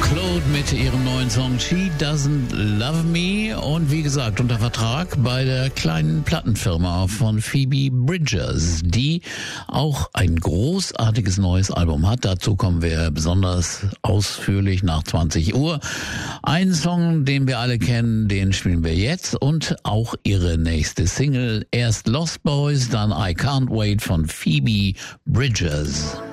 Claude mit ihrem neuen Song She Doesn't Love Me und wie gesagt unter Vertrag bei der kleinen Plattenfirma von Phoebe Bridgers, die auch ein großartiges neues Album hat. Dazu kommen wir besonders ausführlich nach 20 Uhr. Einen Song, den wir alle kennen, den spielen wir jetzt und auch ihre nächste Single. Erst Lost Boys, dann I Can't Wait von Phoebe Bridgers.